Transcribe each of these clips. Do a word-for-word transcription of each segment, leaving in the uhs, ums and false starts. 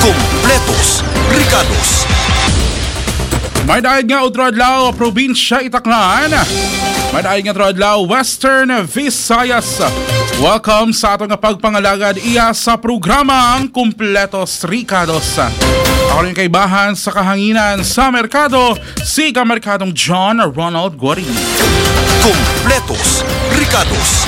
Kumpletos, Ricados. May daig nga Utradlaw, Probinsya Itaklan. May daig nga Utradlaw, Western Visayas. Welcome sa atong pagpangalagad iya sa programang Kumpletos Ricados. Ako rin kaibahan sa kahanginan sa merkado, si Kamerkadong John Ronald Guarin. Kumpletos, Ricados.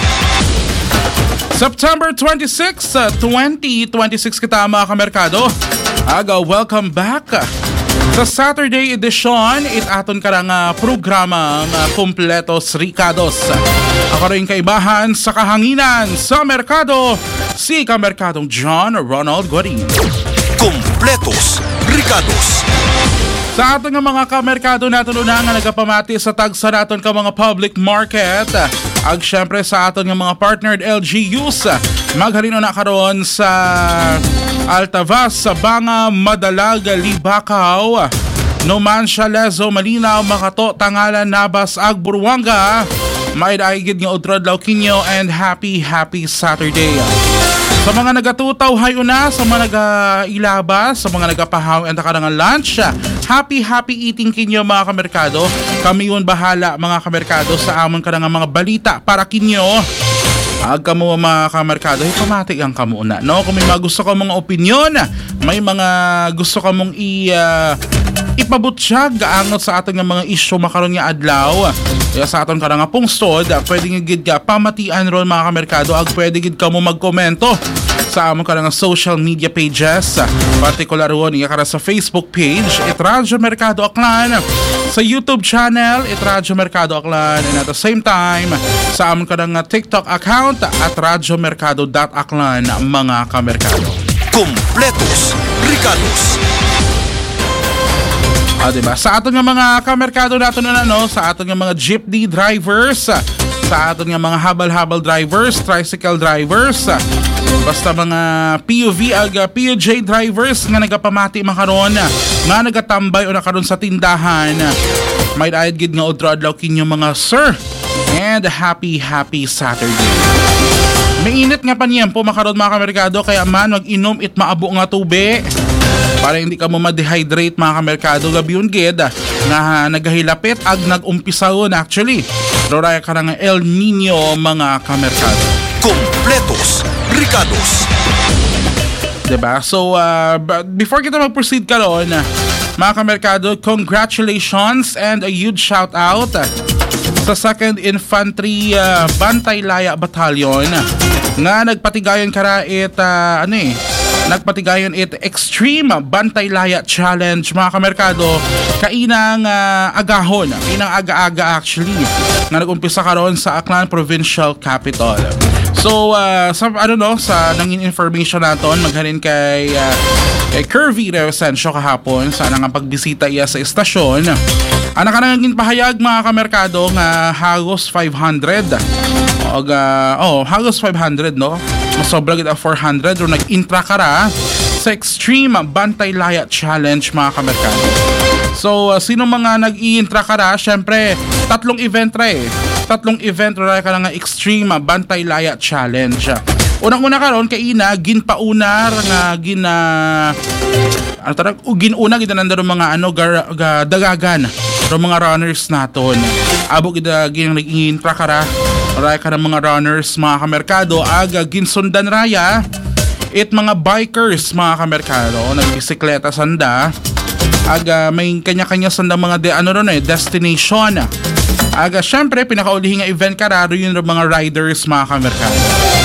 September twenty-sixth, twenty twenty-six kita mga kamerkado. Aga, welcome back sa Saturday edition. It aton ka ng uh, programang uh, Kumpletos Ricados. Ako rin kaibahan sa kahanginan sa merkado, si Kamerkadong John Ronald Guarin. Kumpletos, Ricados. Sa ating mga kamerkado natin una nga nagapamati sa tagsa natin ka mga public market. Ag syempre sa ating mga partnered L G Us. Maghalino na karon sa Altavas, Sabanga, Madalag, Libakaw, Numancia, Lezo, Malinaw, Makato, Tangalan, Nabas, Ag, Buruanga. May daigid nga Utradlaw kinyo and happy happy Saturday. Sa mga nagatutaw hayuna, sa mga nagailabas, sa mga nagapahaw and takarang lunch, happy happy eating kinyo mga kamerkado. Kami yun bahala mga kamerkado sa amon ka ng mga balita para kinyo. Ag kamo mga kamerkado, pamati ang kamo na, no? Kung may mga gusto ka mga opinion, may mga gusto ka mong i, uh, ipabutsyag gaangot sa ating mga issue makaroon nga adlaw. Kaya sa aton ka nga pungstod, pwede nga gid ka pamatian ron mga kamerkado. Ag pwede gid ka mo magkomento sa amon ka nga social media pages. Particular ron, iya ka sa Facebook page, It Radyo Mercado Aklan. Sa YouTube channel, It Radyo Mercado Aklan. And at the same time, sa amon ka nga TikTok account, at radyo mercado dot aklan mga kamerkado. Kumpletos, Ricados. Ah, diba? Sa aton nga mga kamerkado natin na no, sa aton nga mga jeepney drivers, sa aton nga mga habal-habal drivers, tricycle drivers, basta mga P U V ag P U J drivers nga nagapamati makaron, nga nagatambay o nakaron sa tindahan. May daig gid nga Utradlaw kinyo mga sir. And happy happy Saturday. May init nga panyempo makaron mga kamerkado, kaya man mag-inom it maabo nga tubig para hindi ka mo ma-dehydrate mga kamerkado. Gabi yun gid na nagahilapit ag nag-umpisaon actually. Roraya ka ng El Nino mga kamerkado. Kumpletos, Ricados. Diba? So uh, before kita mag-proceed karon mga kamerkado, congratulations and a huge shout out sa second Infantry uh, Bantay Laya Battalion nga nagpatigayon karait uh, ano eh nagpatigayon it Extreme Bantay Laya Challenge mga kamerkado, kainang uh, agahon, kainang aga-aga actually nga nag-umpisa karon sa Aklan Provincial Capital. So uh, sa ano no sa nangin information naton maghalin kay uh, kay Curvy Resencio kahapon sa nga pagbisita iya sa estasyon. Ana ka nangin pahayag mga kamerkado nga hagos five hundred. O uh, oh, hagos five hundred no. Mas sobra gid four hundred o nag-intra kara sa Extreme Bantay Laya Challenge mga kamerkado. So uh, sino mga nag-i-intra kara, syempre tatlong event ra eh. Tatlong event ra ka nga Extreme Bantay Laya Challenge. Unang-una karon kay ina ginpaunar nga gina ano tarag ginuna gid nandaro mga ano gar, ga, dagagan ro mga runners naton. Abo gid gin nag-intra kara raya ka ng mga runners mga kamerkado, aga ginsundan raya it mga bikers mga kamerkado, nagbisikleta sanda, aga may kanya-kanya sanda mga de, ano ron eh, destination. Aga syempre pinakaulihing nga event kararo yun ng mga riders mga kamerkado.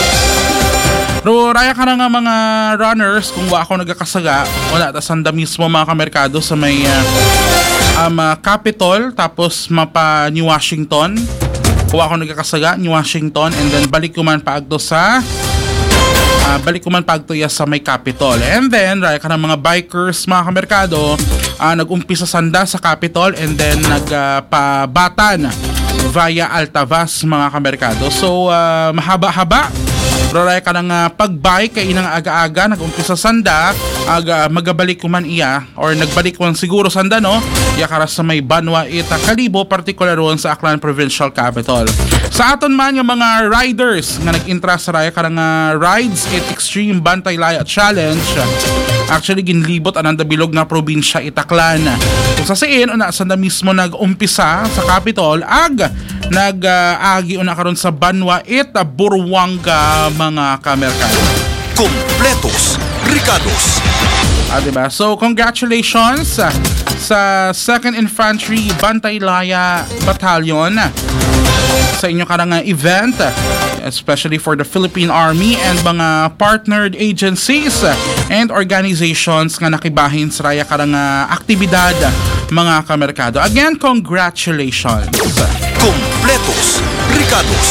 Pero raya ka na nga mga runners, kung wa ako nagkakasaga, wala ta sanda mismo mga kamerkado sa may uh, um, uh, Capitol, tapos mapa New Washington. Kung ako nagkakasaga, New Washington, and then balik ko man paagto sa uh, balik ko man paagto ya sa may Capitol. And then raya ka ng mga bikers mga kamerkado, uh, nag-umpisa sanda sa Capitol and then nagpabatan uh, via Altavas mga kamerkado. So uh, mahaba-haba. Roray ka ng uh, pagbike kay inang aga-aga nag-umpisa sanda aga magabalik ko man iya or nagbalik ko man siguro sanda no iya karas sa may Banwa ita Kalibo, particular ron sa Aklan Provincial Capital. Sa aton man yung mga riders nga nag-intra sa raya ka ng uh, rides it Extreme Bantay Laya Challenge, Actually ginlibot anang bilog nga probinsya Itaklan. Kung sa siin una sa na mismo nag-umpisa sa capital ag nag-agi uh, una karon sa Banwa it Burwanga mga kamerkado. Kompletos Ricados. Ah, diba? So congratulations uh, sa second Infantry Bantaylaya Battalion sa inyo karang event, especially for the Philippine Army and mga partnered agencies and organizations nga nakibahin sa raya karang aktibidad mga kamerkado. Again, congratulations. Kompletos Ricados.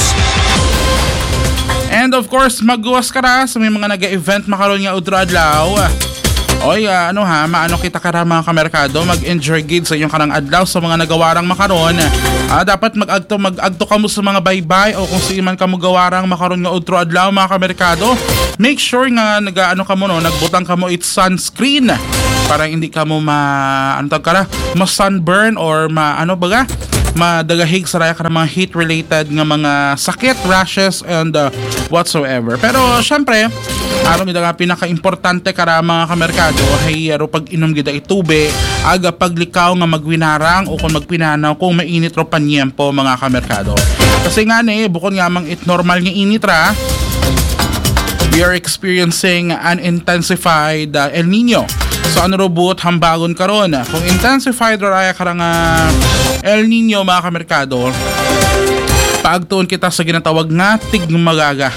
And of course, magguwas ka ra sa may mga nag-event makaroon nga udro adlaw. Oy, uh, ano ha, maano kita ka ra mga kamerkado, mag-enjoy gid sa inyong karang adlaw sa mga nagawarang makaron. Uh, dapat mag-agto mag-agto ka mo sa mga baybay o kung saan man ka mo gawarang makaron nga udro adlaw mga kamerkado. Make sure nga nag-ano ka mo no, nagbutang ka mo it sunscreen para hindi ka mo ma ano tag ka ra, ma sunburn or ma ano baga madagahig sa raya ka ng mga heat-related nga mga sakit, rashes, and uh, whatsoever. Pero, syempre, araw gida nga pinaka-importante kara mga kamerkado ay aro pag inom gida itube, aga paglikaw nga magwinarang o kung magpinanaw kung mainit ro panyempo mga kamerkado. Kasi nga ne, bukod nga mang it normal nga init ra, we are experiencing an intensified uh, El Nino. So ano robot hambagon karon kung intensified raya karang uh, El Nino mga kamerkado, paagtuon kita sa ginatawag nga tigmagaga.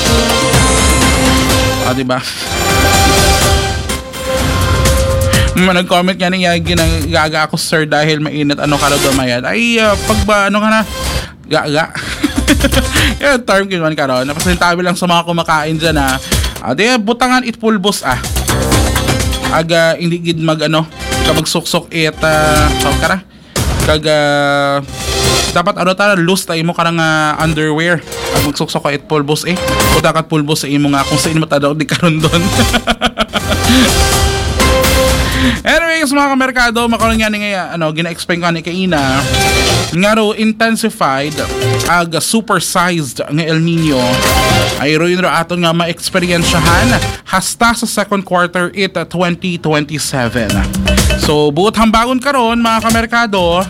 Ah, diba? Mga nag-comment nga niya ginagaga ako sir dahil mainit ano ka daw dumayan. Ay uh, pag ba ano ka na gaga. Yung term kinuan karon. Napasintabi lang sa mga kumakain dyan ha. Ah, di butangan it pulbos ah. Aga hindi gid mag ano ka magsuksok it uh, so kara kag uh, dapat ano ta loose tayo mo karang uh, underwear ag magsuksok ka it pulbos eh puta kat pulbos sa imo nga kung sa imo ta daw di karon don. Anyways mga kamerkado, makaroon nga ni nga ano gina-explain ko ni kaina nga ro intensified ag supersized nga El Nino ay ro yun ro aton nga ma-experiensyahan hasta sa second quarter it twenty twenty-seven. So buot hambangon karon mga kamerkado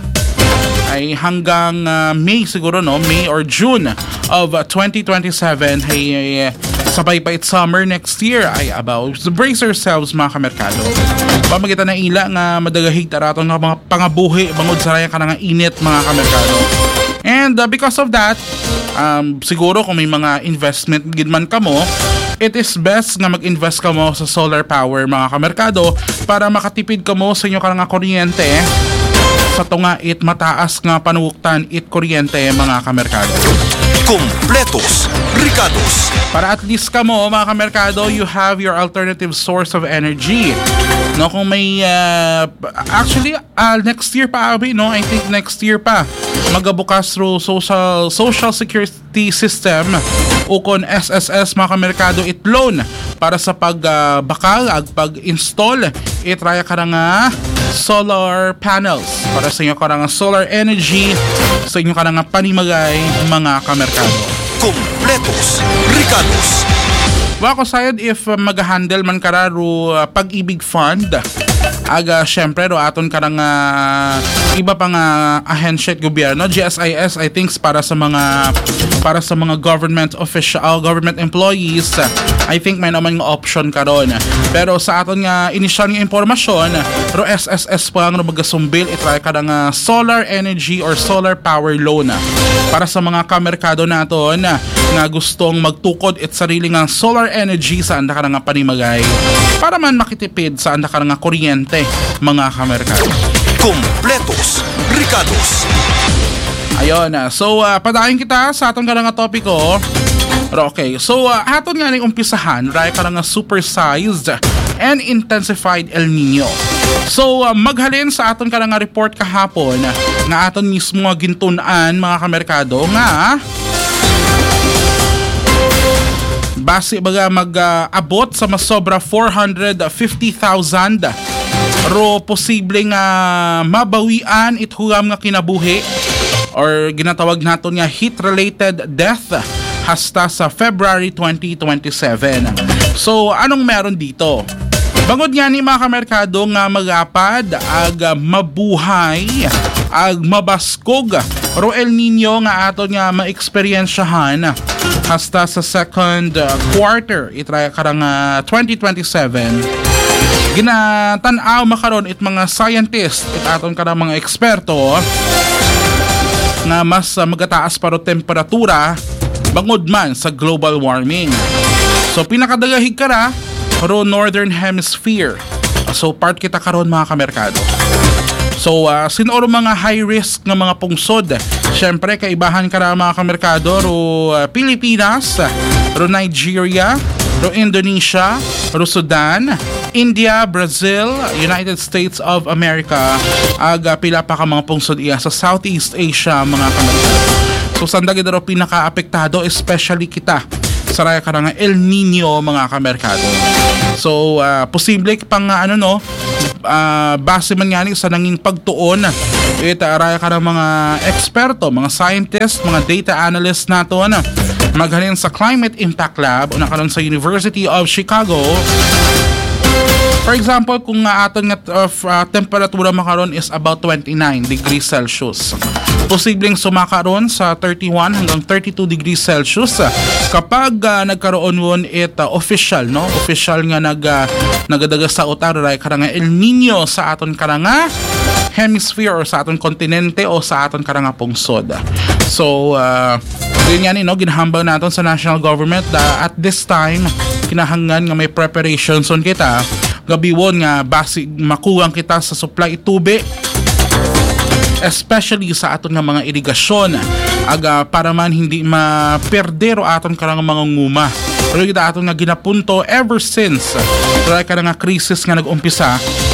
ay hanggang uh, May siguro no, May or June of uh, twenty twenty-seven ay, ay sabay pa it summer next year ay about so brace yourselves mga kamerkado. Pamagita na ila nga madagahig taraton nga mga pangabuhi bangod sa raya ka nga init mga kamerkado. And uh, because of that, um, siguro kung may mga investment gid man kamo, it is best nga mag-invest ka mo sa solar power mga kamerkado para makatipid ka mo sa inyo ka nga kuryente sa tunga it mataas nga panuwuktan it kuryente mga kamerkado. Kompletos Ricados. Para at least ka mo mga kamerkado, you have your alternative source of energy. No, kung may uh, actually uh, next year pa abi no, I think next year pa magabukas ro social social security system o kon S S S mga kamerkado it loan para sa pag uh, bakal ag pag-install it raya ka nga solar panels para sa inyo ka nga solar energy sa inyo ka nga panimagay mga kamerkado. Kompletos Ricados. Wako sayad if uh, mag-handle man kararo uh, pag-ibig fund aga syempre ro aton karang uh, iba pang uh, ahensya at gobyerno G S I S I think para sa mga para sa mga government official uh, government employees uh, I think may naman ng option karon pero sa aton nga initial nga impormasyon ro S S S pa nga magasumbil itry ka nga solar energy or solar power loan uh, para sa mga kamerkado naton uh, nga gustong magtukod it sarili nga solar energy sa anda ka nga panimagay para man makitipid sa anda ka nga kuryente mga kamerkado. Kompletos Ricados. Ayun na. So, uh, padayon kita sa atong nga topiko. Okay. So, uh, aton nga ning umpisahan, raya ka nga supersized and intensified El Nino. So, uh, maghalin sa aton ka nga report kahapon nga aton mismo gintunan mga kamerkado nga base baga mag-abot uh, sa masobra four hundred fifty thousand ro posibleng uh, mabawian ithugam nga kinabuhi or ginatawag naton nga heat-related death hasta sa February twenty twenty-seven. So, anong meron dito? Bangod nga ni mga kamerkado nga magapad ag mabuhay ag mabaskog ro El Nino nga aton nga maeksperiensyahan hasta sa second uh, quarter itray karang uh, twenty twenty-seven. Ginatanaw makaron it mga scientist it aton karang mga eksperto nga mas uh, magataas pa ro temperatura bangod man sa global warming. So pinakadagahig kara ro Northern Hemisphere. So part kita karon mga kamerkado. So uh, sinoro mga high risk nga mga pungsod. Syempre kaibahan kara mga kamerkado ro uh, Pilipinas, ro Nigeria, ro Indonesia, ro Sudan, India, Brazil, United States of America, aga pila pa ka mga pungsod iya sa Southeast Asia mga kamerkado. So sandagi daro pinaka-apektado especially kita sa raya ka nga El Nino mga kamerkado. So uh, posible pang uh, ano no uh, base man nga ni sa nanging pagtuon it uh, raya ka ng mga eksperto, mga scientists, mga data analysts nato na maghalin sa Climate Impact Lab o nakaroon sa University of Chicago. For example, kung uh, aton nga of uh, temperatura makaron is about twenty-nine degrees Celsius. Posibleng sumakaron sa thirty-one hanggang thirty-two degrees Celsius uh, kapag uh, nagkaroon won it uh, official no official nga nag uh, nagadaga sa utar ray karanga El Nino sa aton karanga hemisphere or sa aton kontinente o sa aton karanga pungsod. So uh, yun yan no ginahambal naton sa national government uh, at this time kinahanglan nga may preparations on kita gabiwon nga basig makuwang kita sa supply tubig especially sa aton nga mga irigasyon aga para man hindi maperdero aton karang mga nguma. Pero kita aton nga ginapunto ever since try ka nga krisis nga nag-umpisa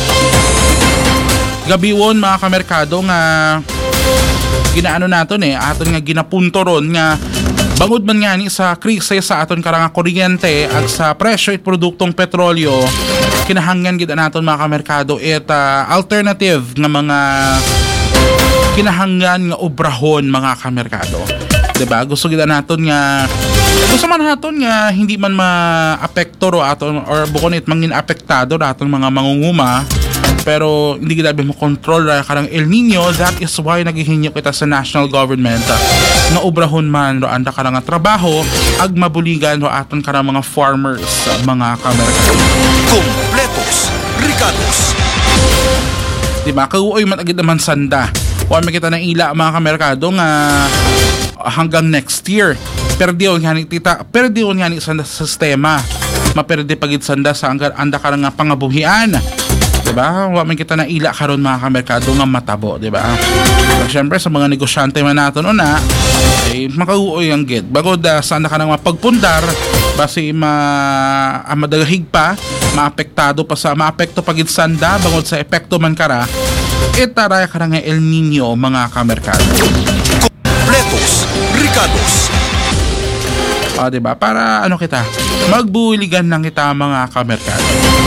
gabiwon mga kamerkado nga ginaano naton eh aton nga ginapunto ron nga bangod man nga ni sa krisis sa aton karang kuryente ag sa presyo at produktong petrolyo kinahanglan gid naton mga kamerkado it uh, alternative nga mga kinahanglan nga obrahon mga kamerkado. Diba? Gusto gid naton nga gusto man naton nga hindi man maapekto ro aton or bukod it mangin apektado aton mga mangunguma pero hindi kita mo control ra karang El Nino. That is why naghihinyo kita sa national government uh, nga obrahon man ro anda karang trabaho ag mabuligan ro aton karang mga farmers uh, mga kamerkado. Kompletos, Ricados. Diba? Kauoy man agad naman sanda. Huwag makita ng ila mga kamerkado nga hanggang next year. Perdiyon nga ni tita, perdiyon nga ni sa sistema. Maperdi pagid sanda sa anda karang nga pangabuhian. Diba? Huwag makita ng ila karon mga kamerkado nga matabo, diba? Pero syempre sa mga negosyante man nato no na ay makauoy ang gid. Bagod uh, sa anda karang mapagpundar basi ma ah, madagahig pa, maapektado pa sa maapekto pagid sanda bangod sa epekto man kara. Itaray ka nga El Nino mga kamerkado. Kompletos, Ricados. O diba? Para ano kita magbuligan lang kita mga kamerkado.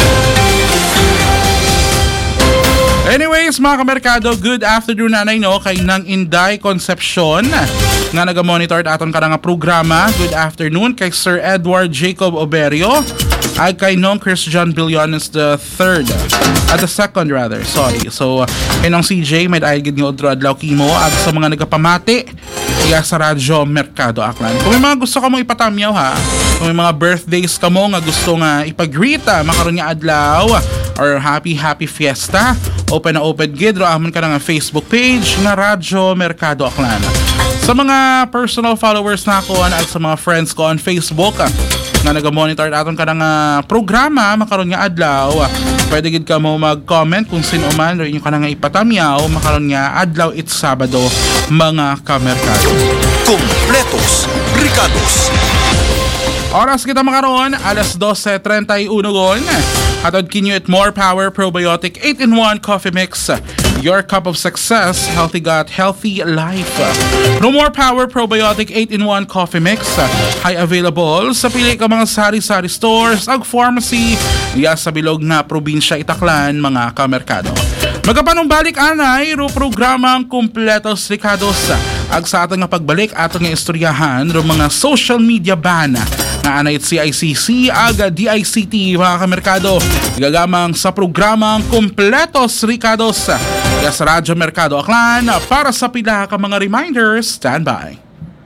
Anyways mga kamerkado, good afternoon nanay no kay nang Inday Concepcion nga naga-monitor aton ka nga programa. Good afternoon kay Sir Edward Jacob Oberio ay kay Nong Chris John Billones the third at the second rather sorry so kay Nong C J may dahil gid nga odro adlaw kimo at sa mga nagapamati iya sa Radyo Mercado Aklan. Kung may mga gusto ka mong ipatamyaw ha, kung may mga birthdays ka mo nga gusto nga ipag-greet makaroon nga adlaw or happy happy fiesta, open na open gid ro amon ka nga Facebook page nga Radyo Mercado Aklan. Sa mga personal followers na ako at sa mga friends ko on Facebook nga naga-monitor aton ka ng uh, programa makaroon nga adlaw, pwede gid ka mo mag-comment kung sino man rin yung ka nga ipatamyaw makaroon nga adlaw it's Sabado mga kamerkado. Kompletos, Ricados. Oras kita makaroon alas twelve thirty-one gon. Atod kinyo it More Power Probiotic eight in one Coffee Mix. Your cup of success, healthy gut, healthy life. No More Power Probiotic eight in one Coffee Mix. Hay available sa pili ka mga sari-sari stores ag pharmacy iya sa bilog na probinsya Itaklan mga kamerkado. Magapanumbalik anay ro programang Kompletos Ricados ag sa ating nga pagbalik ating nga istoryahan ro mga social media ban na anay C I C C ag D I C T mga kamerkado gagamang sa programang Kumpletos Ricados ya sa Radyo Merkado Aklan para sa pila ka mga reminders. Standby.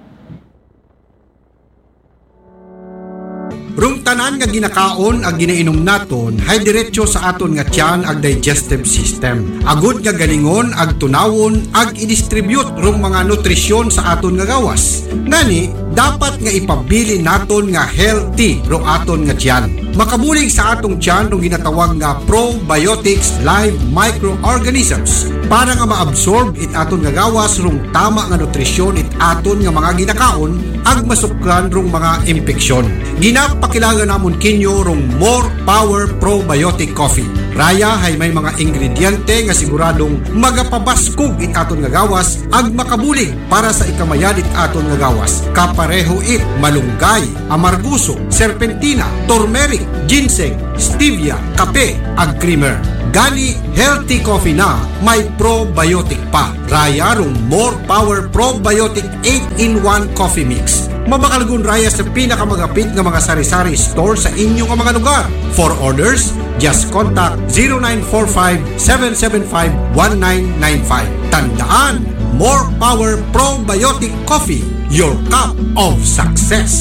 Rung tanan nga ginakaon ag ginainom naton hay diretso sa aton nga tiyan ag digestive system. Agud nga galingon ag tunawon ag i-distribute rung mga nutrisyon sa aton nga gawas. Ngani dapat nga ipabili naton nga healthy rung aton nga tiyan. Makabulig sa atong tiyan rung ginatawag nga probiotics live microorganisms para nga maabsorb it aton nga gawas rung tama nga nutrisyon it aton nga mga ginakaon ag masukran rung mga impeksyon. Ginapakilangan namon kinyo rung More Power Probiotic Coffee. Raya hay may mga ingrediente nga siguradong magapabaskog it aton nga gawas ag makabulig para sa ikamayan it aton nga gawas. Kapareho it malunggay, amarguso, serpentina, turmeric, ginseng, stevia, kape ag creamer. Gani healthy coffee na may probiotic pa. Raya rung More Power Probiotic eight in one Coffee Mix. Mabakalgun raya sa pinakamagapit nga mga sari-sari store sa inyong mga lugar. For orders, just contact zero nine four five, seven seven five, one nine nine five. Tandaan, More Power Probiotic Coffee, your cup of success.